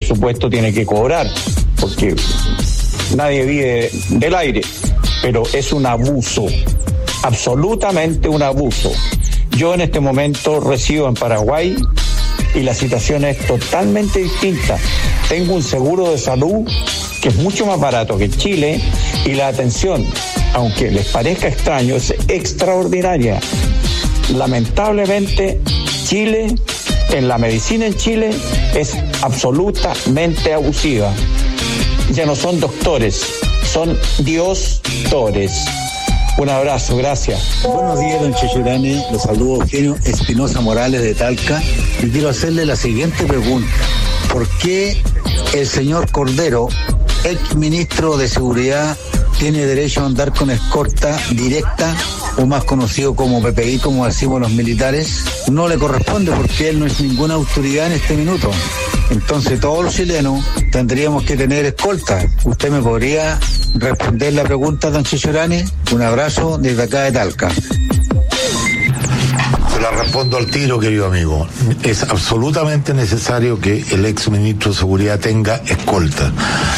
supuesto, tiene que cobrar, porque nadie vive del aire, pero es un abuso, absolutamente un abuso. Yo en este momento resido en Paraguay y la situación es totalmente distinta. Tengo un seguro de salud que es mucho más barato que en Chile y la atención, aunque les parezca extraño, es extraordinaria. Lamentablemente, Chile, en la medicina en Chile, es absolutamente abusiva. Ya no son doctores, son diostores. Un abrazo, gracias. Buenos días, don Chechurane. Los saludo Eugenio Espinosa Morales de Talca. Y quiero hacerle la siguiente pregunta. ¿Por qué el señor Cordero, ex ministro de Seguridad, tiene derecho a andar con escolta directa, o más conocido como PPI, como decimos los militares? No le corresponde porque él no es ninguna autoridad en este minuto. Entonces todos los chilenos tendríamos que tener escolta. ¿Usted me podría responder la pregunta, don Chechurane? Un abrazo desde acá de Talca. Se la respondo al tiro, querido amigo. Es absolutamente necesario que el ex ministro de Seguridad tenga escolta.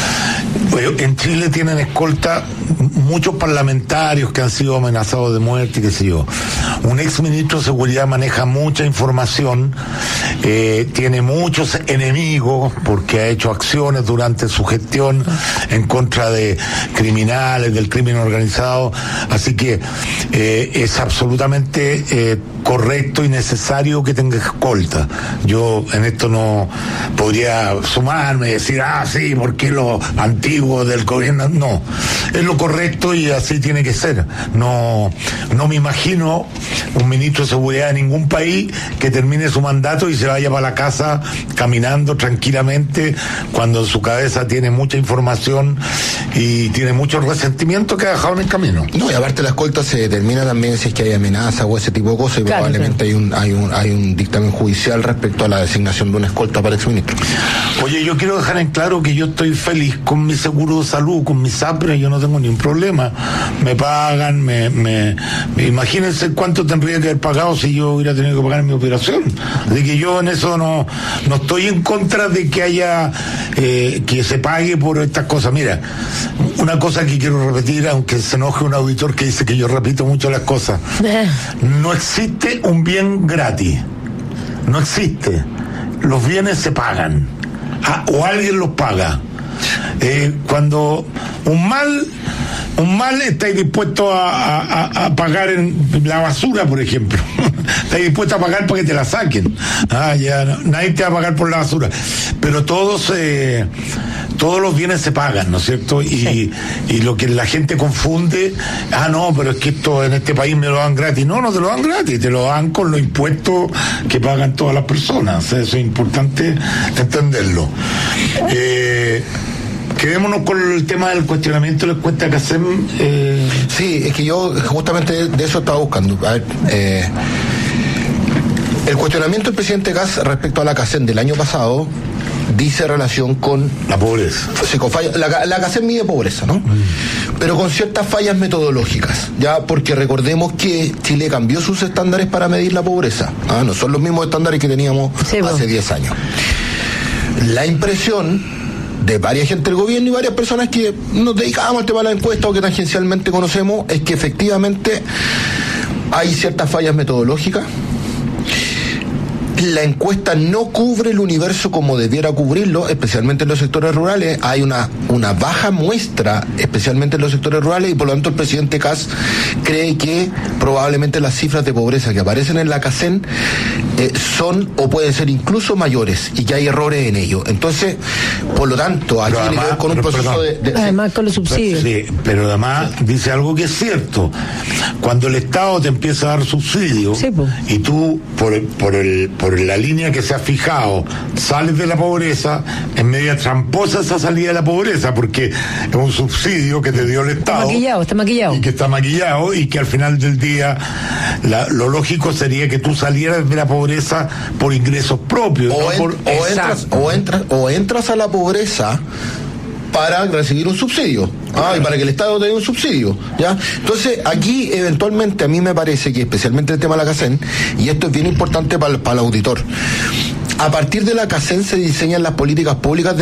En Chile tienen escolta muchos parlamentarios que han sido amenazados de muerte, qué sé yo. Un ex ministro de Seguridad maneja mucha información, tiene muchos enemigos porque ha hecho acciones durante su gestión en contra de criminales, del crimen organizado, así que es absolutamente correcto y necesario que tenga escolta. Yo en esto no podría sumarme y decir, sí, porque lo antiguo del gobierno, no, es lo correcto y así tiene que ser. No me imagino un ministro de Seguridad de ningún país que termine su mandato y se vaya para la casa caminando tranquilamente cuando en su cabeza tiene mucha información y tiene muchos resentimientos que ha dejado en el camino. No, y aparte la escolta se determina también si es que hay amenaza o ese tipo de cosas, y claro, probablemente hay un dictamen judicial respecto a la designación de una escolta para exministro. Oye, yo quiero dejar en claro que yo estoy feliz con mi seguro de salud, con mi SAPRE, yo no tengo ningún problema. Me pagan, imagínense cuánto tendría que haber pagado si yo hubiera tenido que pagar mi operación. Así que yo en eso no estoy en contra de que haya que se pague por estas cosas. Mira, una cosa que quiero repetir, aunque se enoje un auditor que dice que yo repito mucho las cosas. No existe un bien gratis. No existe. Los bienes se pagan. O alguien los paga. Cuando un mal estáis dispuesto a pagar en la basura, por ejemplo. Estáis dispuesto a pagar para que te la saquen. Nadie te va a pagar por la basura. Pero todos los bienes se pagan, ¿no es cierto? Y lo que la gente confunde, no, pero es que esto en este país me lo dan gratis. No te lo dan gratis, te lo dan con los impuestos que pagan todas las personas. Eso es importante entenderlo. Quedémonos con el tema del cuestionamiento de la encuesta que hacemos. Sí, es que yo justamente de eso estaba buscando. A ver, el cuestionamiento del presidente Kast respecto a la CACEN del año pasado dice relación con la pobreza. La CACEN mide pobreza, ¿no? Pero con ciertas fallas metodológicas, ya, porque recordemos que Chile cambió sus estándares para medir la pobreza. No son los mismos estándares que teníamos hace 10 años. La impresión de varias gente del gobierno y varias personas que nos dedicábamos al tema de la encuesta o que tangencialmente conocemos es que efectivamente hay ciertas fallas metodológicas. La encuesta no cubre el universo como debiera cubrirlo, especialmente en los sectores rurales. Hay una baja muestra, especialmente en los sectores rurales, y por lo tanto el presidente Kast cree que probablemente las cifras de pobreza que aparecen en la CACEN son o pueden ser incluso mayores y que hay errores en ello. Entonces, por lo tanto, aquí tiene que ver con un proceso además con los subsidios. Sí, pero además dice algo que es cierto. Cuando el Estado te empieza a dar subsidios y tú, por la línea que se ha fijado, sales de la pobreza, es media tramposa esa salida de la pobreza, porque es un subsidio que te dio el Estado. Está maquillado. Y que está maquillado y que al final del día lo lógico sería que tú salieras de la pobreza por ingresos propios. O entras a la pobreza para recibir un subsidio. Y para que el Estado te dé un subsidio, ¿ya? Entonces, aquí eventualmente a mí me parece que especialmente el tema de la CACEN, y esto es bien importante para el auditor, a partir de la CACEN se diseñan las políticas públicas